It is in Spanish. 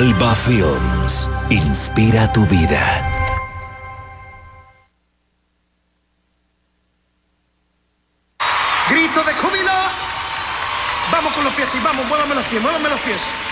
Alba Films. Inspira tu vida. Grito de júbilo. Vamos con los pies y vamos, muévame los pies, muévame los pies.